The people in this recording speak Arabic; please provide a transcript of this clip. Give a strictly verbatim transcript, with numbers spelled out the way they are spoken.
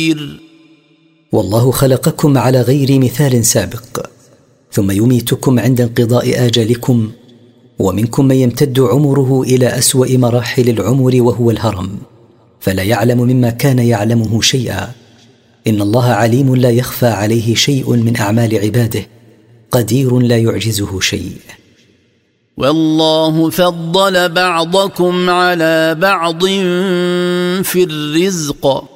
والله خلقكم على غير مثال سابق، ثم يميتكم عند انقضاء آجلكم، ومنكم من يمتد عمره إلى أسوأ مراحل العمر وهو الهرم، فلا يعلم مما كان يعلمه شيئا. إن الله عليم لا يخفى عليه شيء من أعمال عباده، قدير لا يعجزه شيء. والله فضل بعضكم على بعض في الرزق،